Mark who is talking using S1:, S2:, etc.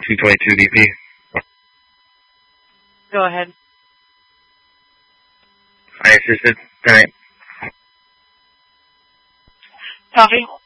S1: 222 DP.
S2: Go ahead.
S1: I assisted. Tonight.
S2: Copy.